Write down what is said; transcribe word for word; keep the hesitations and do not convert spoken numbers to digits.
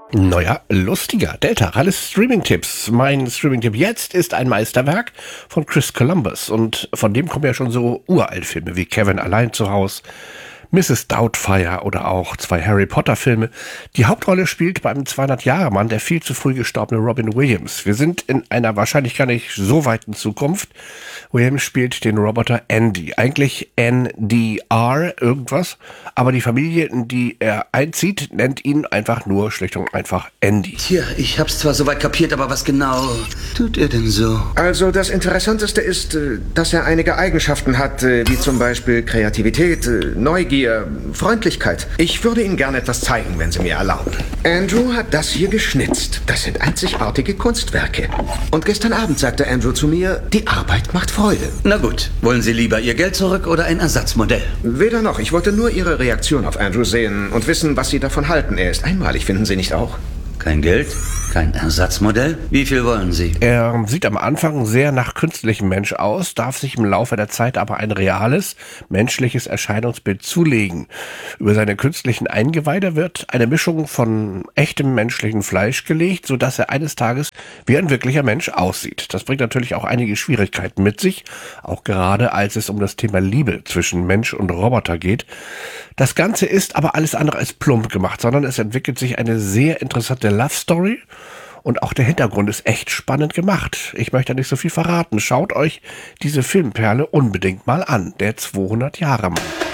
Neuer, lustiger Delta, alles Streaming-Tipps. Mein Streaming-Tipp jetzt ist ein Meisterwerk von Chris Columbus und von dem kommen ja schon so Uralt-Filme wie Kevin allein zu Haus, Misses Doubtfire oder auch zwei Harry Potter-Filme. Die Hauptrolle spielt beim zweihundert-Jahre-Mann der viel zu früh gestorbene Robin Williams. Wir sind in einer wahrscheinlich gar nicht so weiten Zukunft. Williams spielt den Roboter Andy, eigentlich N D R irgendwas, aber die Familie, in die er einzieht, nennt ihn einfach nur schlicht und einfach Andy. Tja, ich hab's zwar soweit kapiert, aber was genau tut er denn so? Also das Interessanteste ist, dass er einige Eigenschaften hat, wie zum Beispiel Kreativität, Neugier, Freundlichkeit. Ich würde Ihnen gerne etwas zeigen, wenn Sie mir erlauben. Andrew hat das hier geschnitzt. Das sind einzigartige Kunstwerke. Und gestern Abend sagte Andrew zu mir, die Arbeit macht Freude. Na gut, wollen Sie lieber Ihr Geld zurück oder ein Ersatzmodell? Weder noch. Ich wollte nur Ihre Reaktion auf Andrew sehen und wissen, was Sie davon halten. Er ist einmalig, finden Sie nicht auch? Kein Geld? Kein Ersatzmodell? Wie viel wollen Sie? Er sieht am Anfang sehr nach künstlichem Mensch aus, darf sich im Laufe der Zeit aber ein reales, menschliches Erscheinungsbild zulegen. Über seine künstlichen Eingeweide wird eine Mischung von echtem menschlichen Fleisch gelegt, sodass er eines Tages wie ein wirklicher Mensch aussieht. Das bringt natürlich auch einige Schwierigkeiten mit sich, auch gerade als es um das Thema Liebe zwischen Mensch und Roboter geht. Das Ganze ist aber alles andere als plump gemacht, sondern es entwickelt sich eine sehr interessante Love Story und auch der Hintergrund ist echt spannend gemacht. Ich möchte nicht so viel verraten. Schaut euch diese Filmperle unbedingt mal an. Der zweihundert-Jahre-Mann.